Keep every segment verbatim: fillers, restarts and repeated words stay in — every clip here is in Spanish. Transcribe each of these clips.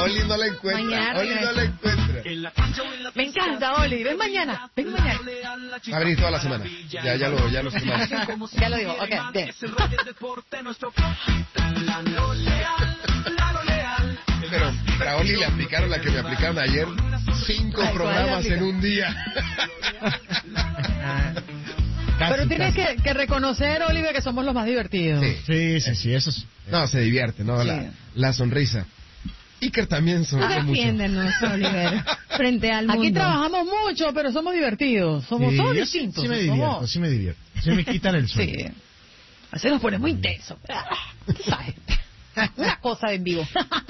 Oli no la encuentra. Mañana Oli no la encuentra. Me encanta, Oli. Ven mañana. Ven mañana. Va a venir toda la semana. Ya, ya lo, ya lo estimamos. Ya lo digo. Ok, bien. Pero a Oli le aplicaron la que me aplicaron ayer. Cinco Ay, programas en un día. Casi, Pero tienes casi. que, que reconocer, Oliver, que somos los más divertidos. Sí. Sí, sí, sí, eso sí. No, se divierte, ¿no? Sí. La, la sonrisa. Iker también sonríe mucho. Defiéndenos, Oliver, frente al mundo. Aquí trabajamos mucho, pero somos divertidos. Somos Sí, todos yo sí, distintos. sí me somos- divierto, sí me divierto. Sí me quitan el sueño. Sí. Así nos ponemos intensos. Tú sabes. Una cosa en vivo.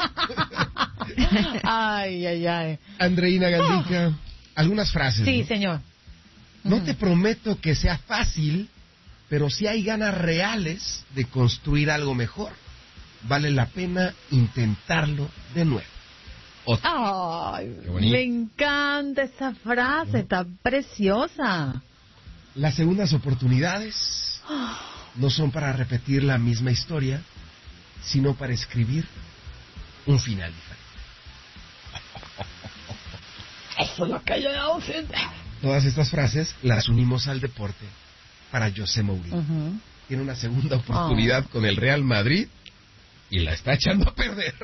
Ay, ay, ay. Andreina Gandica, algunas frases. Sí, ¿no? señor. No te prometo que sea fácil, pero si hay ganas reales de construir algo mejor, vale la pena intentarlo de nuevo. Otra. Ay, Qué bonito. me encanta esa frase, está preciosa. Las segundas oportunidades no son para repetir la misma historia, sino para escribir un final diferente. Eso es lo que yo hago. Todas estas frases las unimos al deporte para José Mourinho. Uh-huh. Tiene una segunda oportunidad oh. con el Real Madrid y la está echando a perder.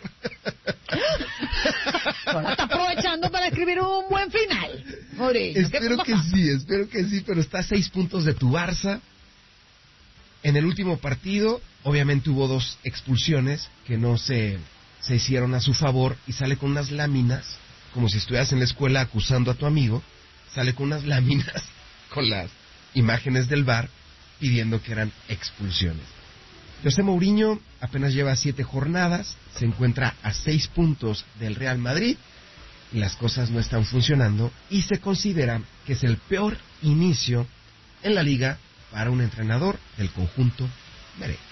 Bueno, está aprovechando para escribir un buen final. Mourinho, espero que sí, espero que sí, pero está a seis puntos de tu Barça. En el último partido, obviamente hubo dos expulsiones que no se, se hicieron a su favor y sale con unas láminas, como si estuvieras en la escuela acusando a tu amigo, sale con unas láminas con las imágenes del V A R pidiendo que eran expulsiones. José Mourinho apenas lleva siete jornadas, se encuentra a seis puntos del Real Madrid y las cosas no están funcionando y se considera que es el peor inicio en la liga para un entrenador del conjunto merengue.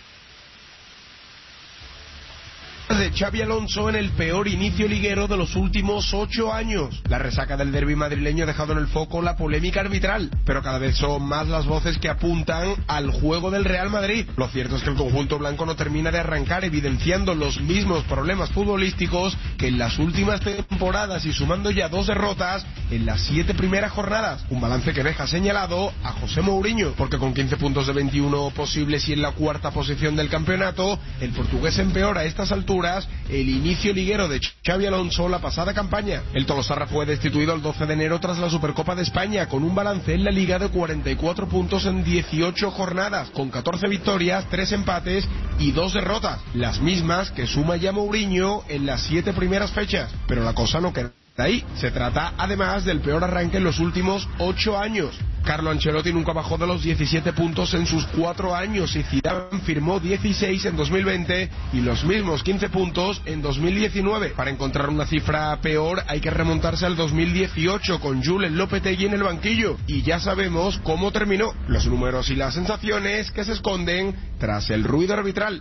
De Xabi Alonso en el peor inicio liguero de los últimos ocho años. La resaca del derbi madrileño ha dejado en el foco la polémica arbitral, pero cada vez son más las voces que apuntan al juego del Real Madrid. Lo cierto es que el conjunto blanco no termina de arrancar, evidenciando los mismos problemas futbolísticos que en las últimas temporadas y sumando ya dos derrotas en las siete primeras jornadas. Un balance que deja señalado a José Mourinho, porque con quince puntos de veintiuno posibles y en la cuarta posición del campeonato, el portugués empeora a estas alturas el inicio liguero de Xabi Alonso la pasada campaña. El Tolosarra fue destituido el doce de enero tras la Supercopa de España, con un balance en la Liga de cuarenta y cuatro puntos en dieciocho jornadas, con catorce victorias, tres empates y dos derrotas, las mismas que suma ya Mourinho en las siete primeras fechas. Pero la cosa no queda ahí. Se trata además del peor arranque en los últimos ocho años. Carlo Ancelotti nunca bajó de los diecisiete puntos en sus cuatro años y Zidane firmó dieciséis en dos mil veinte y los mismos quince puntos en dos mil diecinueve. Para encontrar una cifra peor hay que remontarse al dos mil dieciocho con Julen Lopetegui en el banquillo y ya sabemos cómo terminó. Los números y las sensaciones que se esconden tras el ruido arbitral.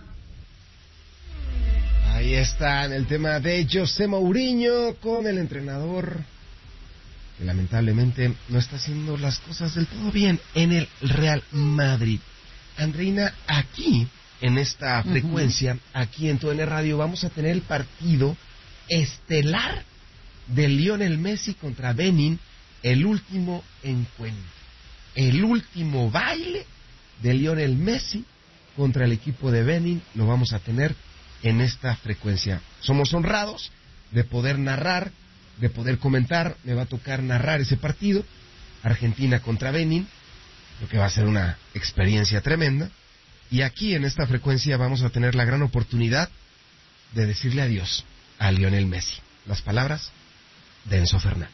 Ahí está en el tema de José Mourinho con el entrenador que lamentablemente no está haciendo las cosas del todo bien en el Real Madrid. Andreina, aquí en esta frecuencia, uh-huh. aquí en T U N Radio, vamos a tener el partido estelar de Lionel Messi contra Benin, el último encuentro, el último baile de Lionel Messi contra el equipo de Benin, lo vamos a tener en esta frecuencia. Somos honrados de poder narrar, de poder comentar. Me va a tocar narrar ese partido, Argentina contra Benin, lo que va a ser una experiencia tremenda. Y aquí en esta frecuencia vamos a tener la gran oportunidad de decirle adiós a Lionel Messi. Las palabras de Enzo Fernández.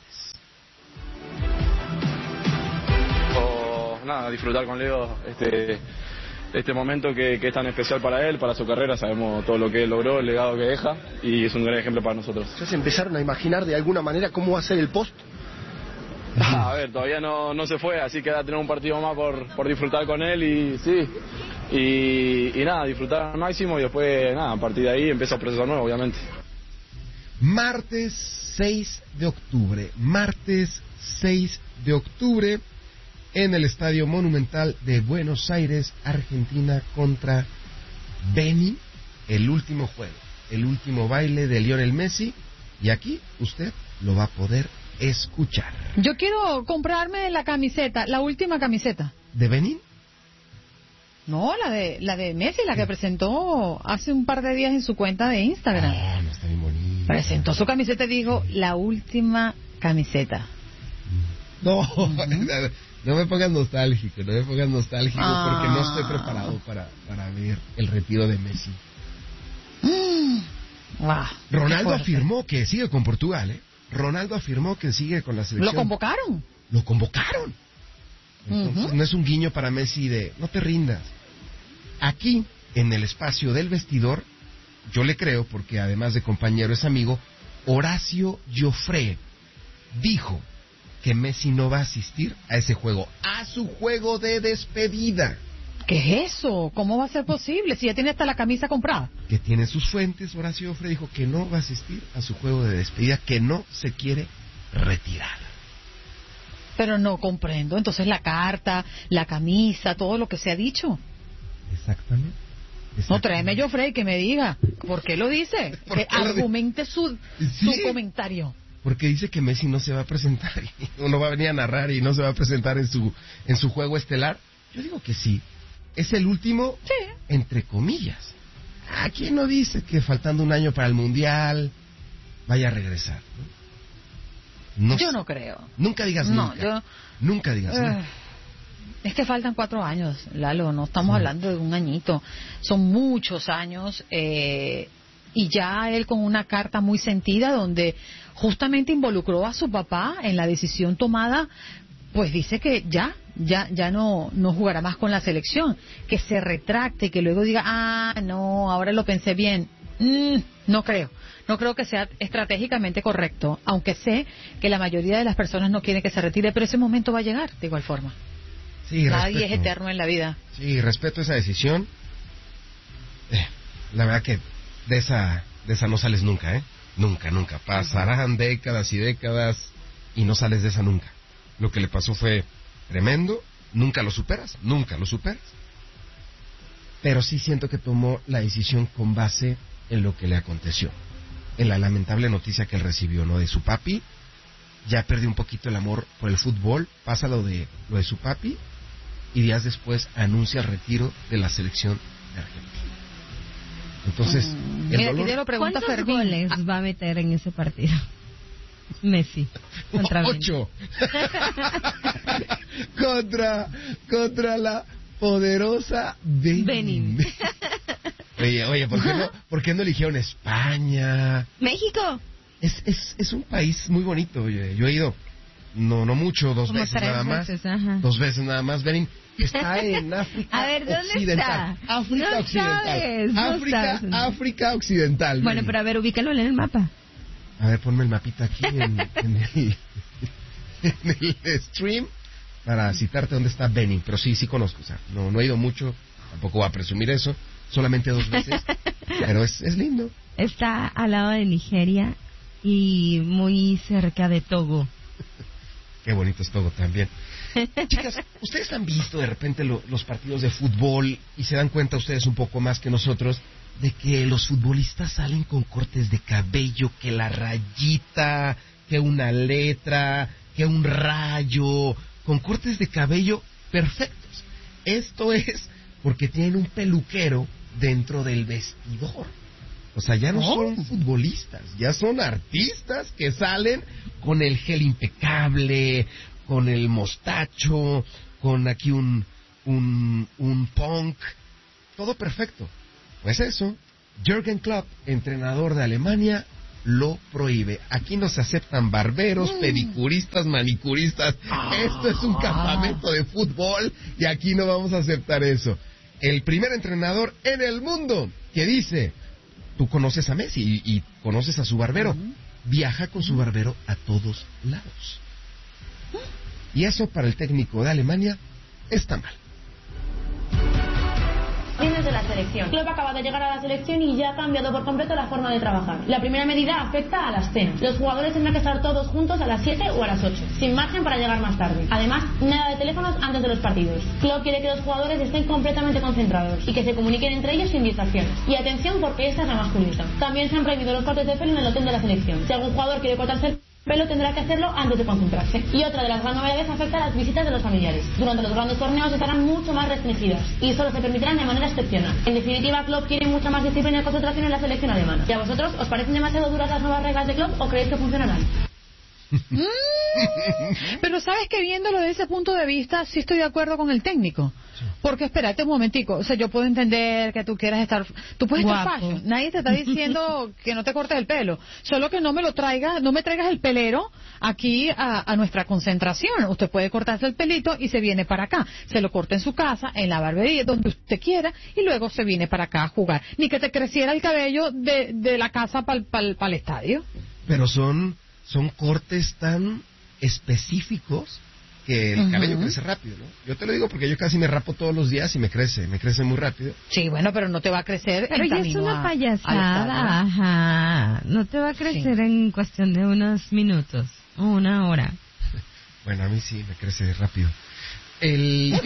Oh, nada, disfrutar con Leo este este momento que, que es tan especial para él, para su carrera. Sabemos todo lo que él logró, el legado que deja, y es un gran ejemplo para nosotros. ¿Ustedes empezaron a imaginar de alguna manera cómo va a ser el post? Ah, a ver, todavía no, no se fue, así que va a tener un partido más por, por disfrutar con él y sí, y, y nada, disfrutar al máximo y después, nada, a partir de ahí empieza el proceso nuevo, obviamente. Martes seis de octubre, martes seis de octubre, en el Estadio Monumental de Buenos Aires, Argentina contra Benin, el último juego, el último baile de Lionel Messi, Y aquí usted lo va a poder escuchar. Yo quiero comprarme la camiseta, la última camiseta. ¿De Benin? No, la de la de Messi, la que presentó hace un par de días en su cuenta de Instagram. Ah, no, está bien bonita. Presentó su camiseta y dijo, la última camiseta. No, no me pongas nostálgico, no me pongas nostálgico Ah. porque no estoy preparado para, para ver el retiro de Messi. Wow, Ronaldo qué fuerte. afirmó que sigue con Portugal, ¿eh? Ronaldo afirmó que sigue con la selección. ¿Lo convocaron? Lo convocaron. Entonces, Ujú. no es un guiño para Messi de no te rindas. Aquí, en el espacio del vestidor, yo le creo, porque además de compañero es amigo, Horacio Joffre dijo que Messi no va a asistir a ese juego, a su juego de despedida, ¿Qué es eso? ¿Cómo va a ser posible si ya tiene hasta la camisa comprada? que tiene sus fuentes. Horacio Joffre dijo que no va a asistir a su juego de despedida, que no se quiere retirar. Pero no comprendo. Entonces la carta, la camisa, todo lo que se ha dicho. Exactamente. No, Exactamente. tráeme yo, Frey, que me diga. ¿Por qué lo dice? ¿Por Que qué lo di- argumente su, Sí. su comentario. Porque dice que Messi no se va a presentar, y uno va a venir a narrar y no se va a presentar en su en su juego estelar. Yo digo que sí. Es el último, Sí. entre comillas. ¿A quién no dice que faltando un año para el Mundial vaya a regresar? No, No Yo sé. no creo. Nunca digas No, nunca. yo... Nunca digas Eh, nunca. Es que faltan cuatro años, Lalo, no estamos Sí. hablando de un añito, son muchos años eh, y ya él con una carta muy sentida donde justamente involucró a su papá en la decisión tomada, pues dice que ya, ya, ya no, no jugará más con la selección, que se retracte, que luego diga, ah, no, ahora lo pensé bien. Mm, no creo, no creo que sea estratégicamente correcto, aunque sé que la mayoría de las personas no quieren que se retire, pero ese momento va a llegar, de igual forma. Sí, Nadie respeto. es eterno en la vida. Sí, respeto esa decisión. Eh, la verdad que de esa de esa no sales nunca, ¿eh? Nunca, nunca. Pasarán décadas y décadas y no sales de esa nunca. Lo que le pasó fue tremendo. Nunca lo superas, nunca lo superas. Pero sí siento que tomó la decisión con base en lo que le aconteció. En la lamentable noticia que él recibió, ¿no? De su papi. Ya perdió un poquito el amor por el fútbol. Pasa lo de, lo de su papi. Y días después anuncia el retiro de la selección de Argentina. Entonces, Mm, el mira, aquí dolor... te lo pregunta ¿Cuántos Fermín. goles Ah, va a meter en ese partido? Messi. Contra Benin. Ocho. contra, contra la poderosa Benin. Benin. Oye, oye, ¿por qué no, por qué no eligieron España? México. Es, es, es un país muy bonito, oye. Yo he ido, no, no mucho, dos Como veces tres nada más. veces, ajá. Dos veces nada más. Benin está en África A ver, ¿dónde Occidental. está? África No Occidental. sabes, no África, sabes. África Occidental. Bueno, Benin. pero a ver, ubícalo en el mapa. A ver, ponme el mapita aquí en, en el, en el stream para citarte dónde está Benin. Pero sí, sí conozco. O sea, no, no he ido mucho, tampoco voy a presumir eso. Solamente dos veces. Pero es, es lindo. Está al lado de Nigeria y muy cerca de Togo. Qué bonito es todo también. Chicas, ¿ustedes han visto de repente lo- los partidos de fútbol y se dan cuenta ustedes un poco más que nosotros de que los futbolistas salen con cortes de cabello, que la rayita, que una letra, que un rayo, con cortes de cabello perfectos? Esto es porque tienen un peluquero dentro del vestidor. O sea, ya no son futbolistas, ya son artistas que salen con el gel impecable, con el mostacho, con aquí un, un, un punk, todo perfecto. Pues eso, Jürgen Klopp, entrenador de Alemania, lo prohíbe. Aquí no se aceptan barberos, pedicuristas, manicuristas. Esto es un campamento de fútbol y aquí no vamos a aceptar eso. El primer entrenador en el mundo que dice, tú conoces a Messi y, y conoces a su barbero, viaja con su barbero a todos lados. Y eso para el técnico de Alemania está mal. En de la selección. Klopp acaba de llegar a la selección y ya ha cambiado por completo la forma de trabajar. La primera medida afecta a las cenas. Los jugadores tendrán que estar todos juntos a las siete o a las ocho, sin margen para llegar más tarde. Además, nada de teléfonos antes de los partidos. Klopp quiere que los jugadores estén completamente concentrados y que se comuniquen entre ellos sin distracciones. Y atención, porque esta es la más curiosa. También se han prohibido los cortes de pelo en el hotel de la selección. Si algún jugador quiere cortarse el pelo, tendrá que hacerlo antes de concentrarse. Y otra de las grandes novedades afecta a las visitas de los familiares. Durante los grandes torneos estarán mucho más restringidas y solo se permitirán de manera excepcional. En definitiva, Klopp quiere mucha más disciplina y concentración en la selección alemana. ¿Y a vosotros os parecen demasiado duras las nuevas reglas de Klopp o creéis que funcionarán? Mm, pero sabes que viéndolo desde ese punto de vista sí estoy de acuerdo con el técnico, porque espérate un momentico, o sea, yo puedo entender que tú quieras estar, tú puedes Guapo. estar fashion, nadie te está diciendo que no te cortes el pelo, solo que no me lo traigas, no me traigas el pelero aquí a, a nuestra concentración. Usted puede cortarse el pelito y se viene para acá, se lo corta en su casa, en la barbería, donde usted quiera, y luego se viene para acá a jugar, ni que te creciera el cabello de, de la casa para el estadio. Pero son son cortes tan específicos que el Ujú. cabello crece rápido, ¿no? Yo te lo digo porque yo casi me rapo todos los días y me crece, me crece muy rápido. Sí, bueno, pero no te va a crecer Pero en ya es camino una a- payasada, al estadio. ajá. No te va a crecer en cuestión de unos minutos, una hora. Bueno, a mí sí me crece rápido. El,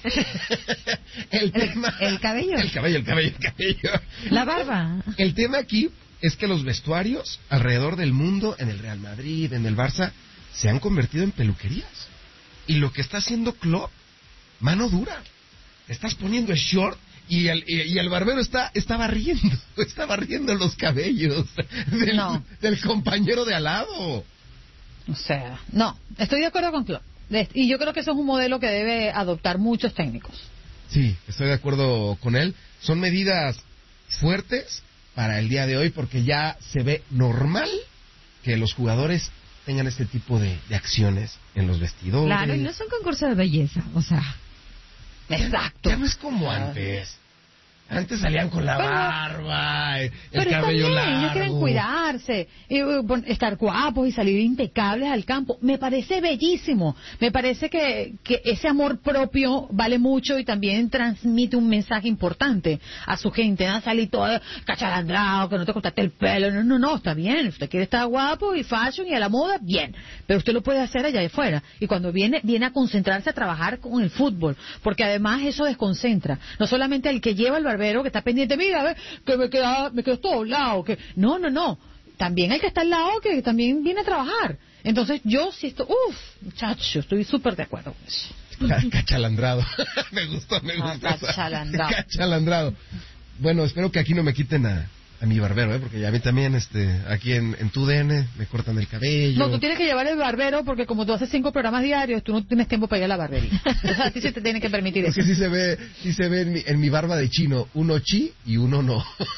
el tema... el cabello. El cabello, el cabello, el cabello. La barba. El tema aquí es que los vestuarios alrededor del mundo, en el Real Madrid, en el Barça, se han convertido en peluquerías. Y lo que está haciendo Klopp, mano dura. Estás poniendo el short y el, y, y el barbero está, está barriendo, está barriendo los cabellos del, No. del compañero de al lado. O sea, no, estoy de acuerdo con Klopp. De- Y yo creo que eso es un modelo que debe adoptar muchos técnicos. Sí, estoy de acuerdo con él. Son medidas fuertes para el día de hoy porque ya se ve normal que los jugadores tengan este tipo de, de acciones en los vestidores. Claro, y no es un concurso de belleza, o sea. Exacto. Ya no es como antes. Antes salían con la Pero- barba, el Pero cabello está bien, ellos largo. quieren cuidarse, y, uh, pon- estar guapos y salir impecables al campo. Me parece bellísimo. Me parece que, que ese amor propio vale mucho y también transmite un mensaje importante a su gente. No salir todo cachalandrado, que no te cortaste el pelo. No, no, no, está bien. Usted quiere estar guapo y fashion y a la moda, bien. Pero usted lo puede hacer allá afuera. Y cuando viene, viene a concentrarse a trabajar con el fútbol. Porque además eso desconcentra. No solamente el que lleva el barbero, que está pendiente, mira, a ver, que me queda, me quedo todo doblado, que no, no, no, también hay que estar al lado que también viene a trabajar. Entonces yo sí estoy, uff, muchacho, estoy súper de acuerdo con eso. Ca- Cachalandrado. me gustó, me Ah, gustó. esa. cachalandrado. Cachalandrado. Bueno, espero que aquí no me quiten a, a mi barbero, ¿eh? Porque a mí también, este, aquí en, en tu D N me cortan el cabello. No, tú tienes que llevar el barbero porque como tú haces cinco programas diarios, tú no tienes tiempo para ir a la barbería. Entonces a ti se te tiene que permitir Es eso. que sí se ve, sí se ve en mi, en mi barba de chino, uno chi y uno no.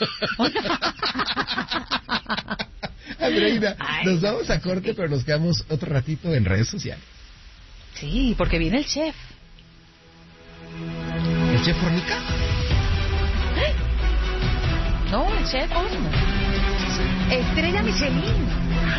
Andreina, Ay, nos vamos a corte, pero nos quedamos otro ratito en redes sociales. Sí, porque viene el chef. ¿El chef Fornica? No, el chef Osmo. Estrella Michelin.